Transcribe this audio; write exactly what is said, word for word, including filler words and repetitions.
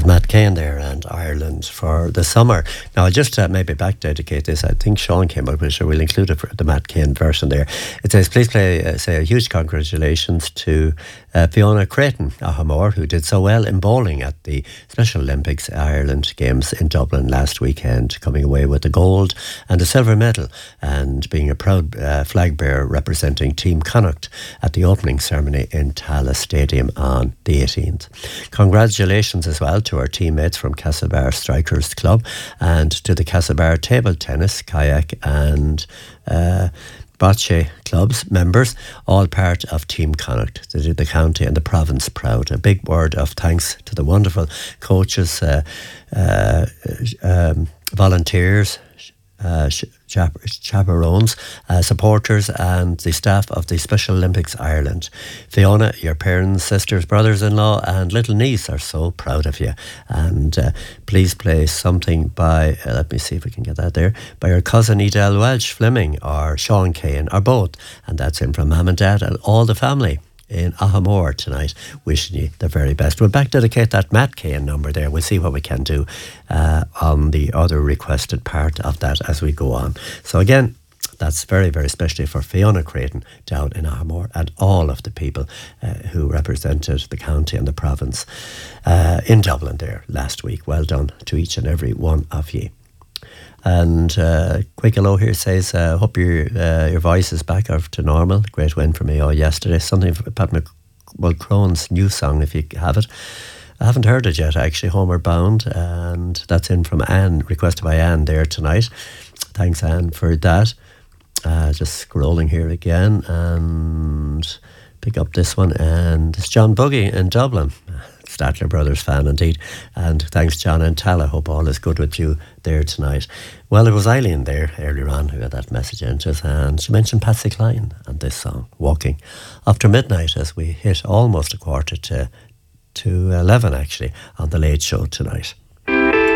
Matt Cain there and Ireland for the summer. Now, I'll just uh, maybe back dedicate this. I think Sean came up with it, so we'll include it for the Matt Cain version there. It says, please play, uh, say a huge congratulations to uh, Fiona Creighton, Ahamore, who did so well in bowling at the Special Olympics Ireland Games in Dublin last weekend, coming away with the gold and a silver medal and being a proud uh, flag bearer representing Team Connacht at the opening ceremony in Tallaght Stadium on the eighteenth. Congratulations as well to our teammates from Castlebar Strikers Club and to the Castlebar Table Tennis, Kayak and uh, Bocce clubs members, all part of Team Connacht. They did the county and the province proud. A big word of thanks to the wonderful coaches, uh, uh, um, volunteers, uh, chap- chaperones, uh, supporters and the staff of the Special Olympics Ireland. Fiona, your parents, sisters, brothers-in-law and little niece are so proud of you. And uh, please play something by, uh, let me see if we can get that there, by your cousin Edel Welch Fleming or Sean Cain or both. And that's in from Mum and Dad and all the family in Ahamore tonight, wishing you the very best. We'll back dedicate that Matt Cain number there. We'll see what we can do uh, on the other requested part of that as we go on. So again, that's very, very especially for Fiona Creighton down in Ahamore and all of the people uh, who represented the county and the province uh, in Dublin there last week. Well done to each and every one of you. And uh, Quick Hello here says, uh, hope your uh, your voice is back up to normal. Great win for me all yesterday. Something for Pat Mulcrone's new song, if you have it. I haven't heard it yet, actually, Homeward Bound. And that's in from Anne, requested by Anne there tonight. Thanks, Anne, for that. Uh, just scrolling here again and pick up this one. And it's John Buggy in Dublin. Statler Brothers fan indeed. And thanks, John and Tala. Hope all is good with you there tonight. Well, it was Eileen there earlier on who had that message into us, and she mentioned Patsy Cline and this song, Walking After Midnight, as we hit almost a quarter to, to eleven actually on the Late Show tonight.